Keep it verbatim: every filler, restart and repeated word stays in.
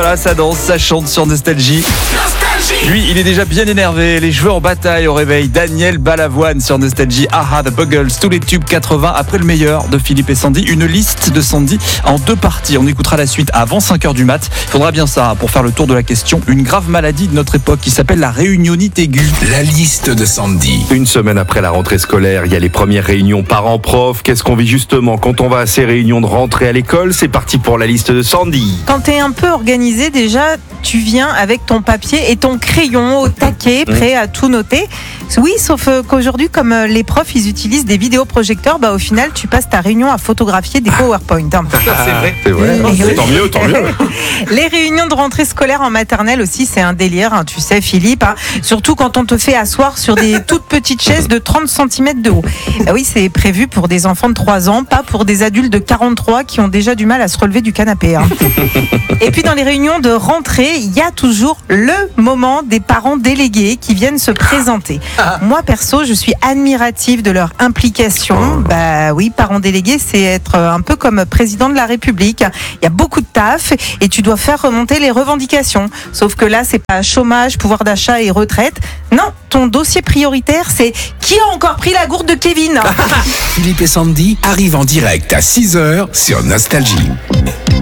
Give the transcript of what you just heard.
va, ça danse, ça chante sur Nostalgie. Lui, il est déjà bien énervé, les cheveux en bataille au réveil. Daniel Balavoine sur Nostalgie. Aha, The Buggles, tous les tubes quatre-vingts après le meilleur de Philippe et Sandy. Une liste de Sandy en deux parties. On écoutera la suite avant cinq heures du mat. Il faudra bien ça pour faire le tour de la question. Une grave maladie de notre époque qui s'appelle la réunionite aiguë. La liste de Sandy. Une semaine après la rentrée scolaire, il y a les premières réunions parents-prof. Qu'est-ce qu'on vit justement quand on va à ces réunions de rentrée à l'école? C'est parti pour la liste de Sandy. Quand t'es un peu organisé, déjà, tu viens avec ton papier et ton crayon au taquet, prêt à tout noter. Oui, sauf qu'aujourd'hui, comme les profs, ils utilisent des vidéoprojecteurs, bah au final, tu passes ta réunion à photographier des PowerPoint. Hein. C'est vrai. C'est vrai. Et oui. Tant mieux, tant mieux. Les réunions de rentrée scolaire en maternelle aussi, c'est un délire, hein, tu sais, Philippe. Hein. Surtout quand on te fait asseoir sur des toutes petites chaises de trente centimètres de haut. Bah oui, c'est prévu pour des enfants de trois ans, pas pour des adultes de quarante-trois qui ont déjà du mal à se relever du canapé. Hein. Et puis dans les réunions de rentrée, il y a toujours le moment des parents délégués qui viennent se présenter. Moi, perso, je suis admirative de leur implication. Bah oui, parents délégués, c'est être un peu comme président de la République. Il y a beaucoup de taf et tu dois faire remonter les revendications. Sauf que là, c'est pas chômage, pouvoir d'achat et retraite. Non, ton dossier prioritaire, c'est qui a encore pris la gourde de Kevin? Philippe et Sandy arrivent en direct à six heures sur Nostalgie.